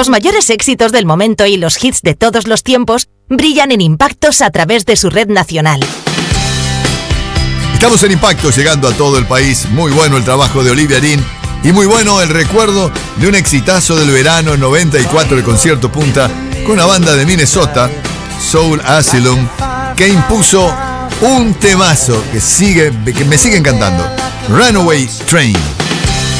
Los mayores éxitos del momento y los hits de todos los tiempos brillan en Impactos a través de su red nacional. Estamos en Impacto, llegando a todo el país. Muy bueno el trabajo de Olivia Dean y muy bueno el recuerdo de un exitazo del verano 94 de Concierto Punta con una banda de Minnesota, Soul Asylum, que impuso un temazo que me sigue encantando, Runaway Train.